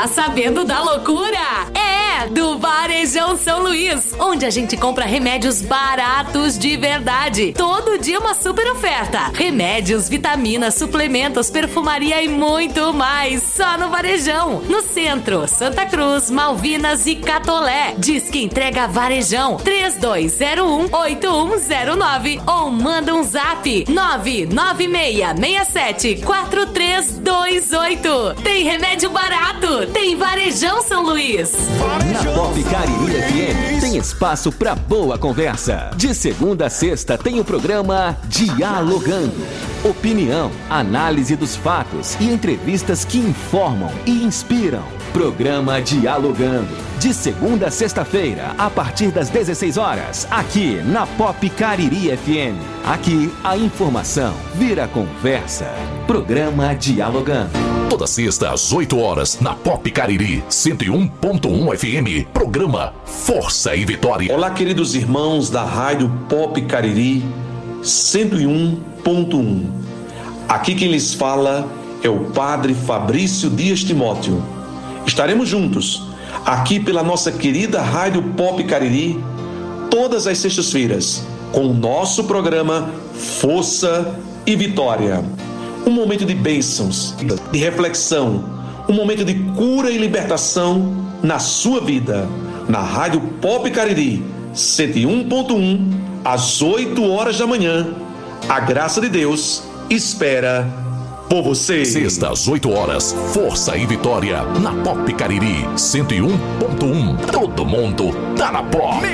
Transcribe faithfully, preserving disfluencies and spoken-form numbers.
Tá sabendo da loucura? É, do Varejão São Luís, onde a gente compra remédios baratos de verdade. Todo dia uma super oferta. Remédios, vitaminas, suplementos, perfumaria e muito mais. Só no Varejão. No centro, Santa Cruz, Malvinas e Catolé. Diz que entrega Varejão três dois zero um, oito um zero nove ou manda um zap nove nove seis seis sete quatro três dois oito. Tem remédio barato, tem Varejão São Luís. Na Pop Cariri F M tem espaço para boa conversa. De segunda a sexta tem o programa Dialogando. Opinião, análise dos fatos e entrevistas que informam e inspiram. Programa Dialogando. De segunda a sexta-feira, a partir das dezesseis horas, aqui na Pop Cariri F M. Aqui a informação vira conversa. Programa Dialogando. Toda sexta às oito horas, na Pop Cariri cento e um ponto um F M. Programa Força e Vitória. Olá, queridos irmãos da Rádio Pop Cariri cento e um ponto um. Aqui quem lhes fala é o Padre Fabrício Dias Timóteo. Estaremos juntos aqui pela nossa querida Rádio Pop Cariri todas as sextas-feiras com o nosso programa Força e Vitória. Um momento de bênçãos, de reflexão, um momento de cura e libertação na sua vida. Na Rádio Pop Cariri cento e um ponto um, às oito horas da manhã. A graça de Deus espera por você. Sexta às oito horas, Força e Vitória na Pop Cariri cento e um ponto um. Todo mundo tá na Pop.